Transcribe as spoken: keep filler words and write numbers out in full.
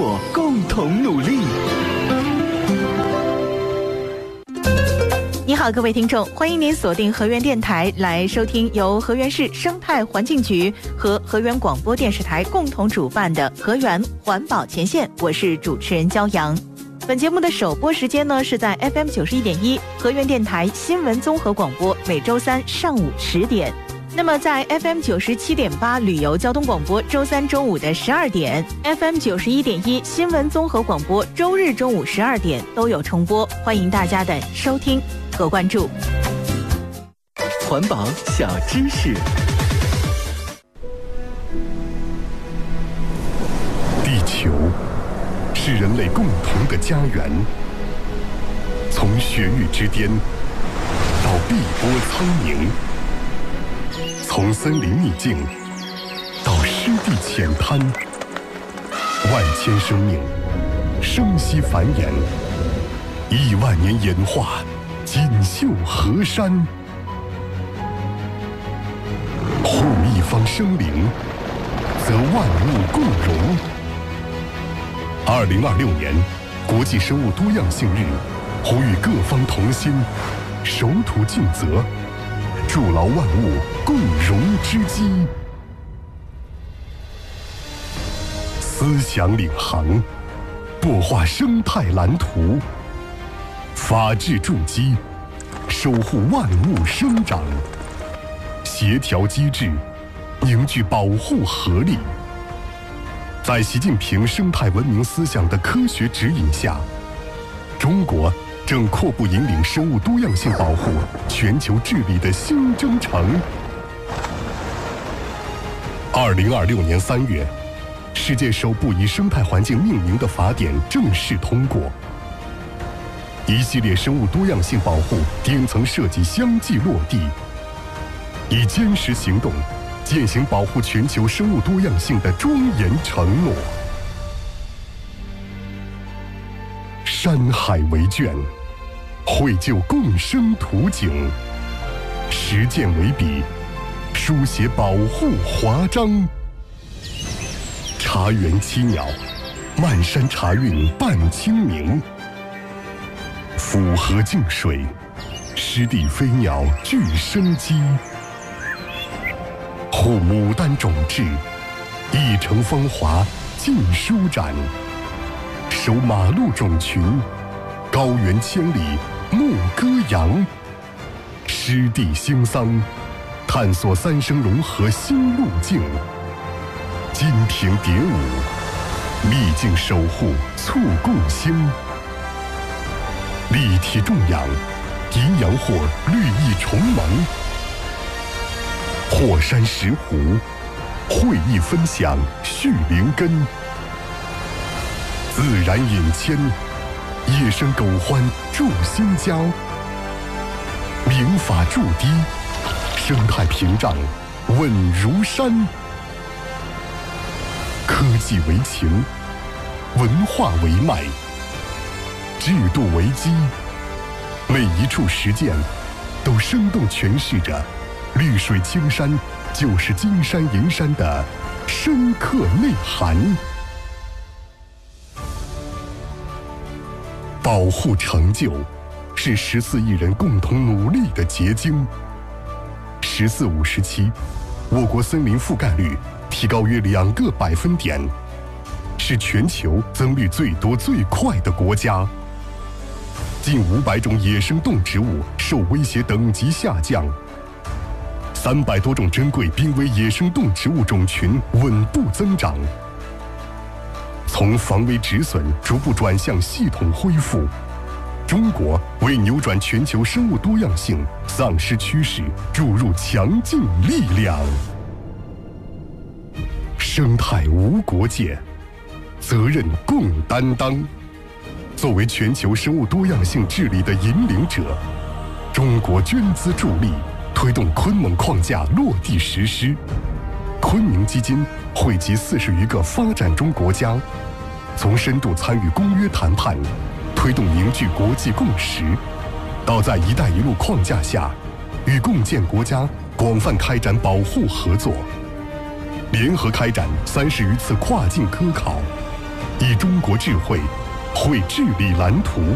我共同努力。 你好，各位听众，欢迎您锁定河源电台来收听由河源市生态环境局和河源广播电视台共同主办的河源环保前线，我是主持人焦阳。本节目的首播时间呢是在 F M 九十一点一河源电台新闻综合广播，每周三上午十点。那么在 F M 九十七点八旅游交通广播，周三中午的十二点 ，F M 九十一点一新闻综合广播，周日中午十二点都有重播，欢迎大家的收听和关注。 环保小知识。 地球是人类共同的家园，从雪域之巅到碧波苍冥，从森林秘境到湿地浅滩，万千生命生息繁衍，亿万年演化，锦绣河山，护一方生灵，则万物共荣。二零二六年国际生物多样性日，呼吁各方同心，守土尽责，筑牢万物共荣之基。思想领航，擘画生态蓝图，法治筑基，守护万物生长，协调机制，凝聚保护合力。在习近平生态文明思想的科学指引下，中国正阔步引领生物多样性保护全球治理的新征程。二零二六年三月，世界首部以生态环境命名的法典正式通过，一系列生物多样性保护顶层设计相继落地，以坚实行动践行保护全球生物多样性的庄严承诺。山海为卷，绘就共生图景；实践为笔，书写保护华章。茶园栖鸟，漫山茶韵伴清明；府河净水，湿地飞鸟具生机。护牡丹种质，一城芳华尽舒展；守马鹿种群，高原千里牧歌扬；湿地兴桑，探索三生融合新路径；金瓶蝶舞，秘境守护促共兴；立体种养，阴阳货绿意重萌；霍山石湖，会意分享续灵根；自然引牵，野生狗欢筑新交；民法筑堤，生态屏障稳如山；科技为情，文化为脉，制度为基，每一处实践都生动诠释着绿水青山就是金山银山的深刻内涵。保护成就是十四亿人共同努力的结晶。十四五时期，我国森林覆盖率提高约两个百分点，是全球增绿最多最快的国家。近五百种野生动植物受威胁等级下降。三百多种珍贵濒危野生动植物种群稳步增长，从防微止损逐步转向系统恢复。中国为扭转全球生物多样性丧失趋势注入强劲力量。生态无国界，责任共担当。作为全球生物多样性治理的引领者，中国捐资助力，推动昆蒙框架落地实施。昆明基金汇集四十余个发展中国家，从深度参与公约谈判，推动凝聚国际共识，到在“一带一路”框架下，与共建国家广泛开展保护合作，联合开展三十余次跨境科考， 以中国智慧绘治理蓝图。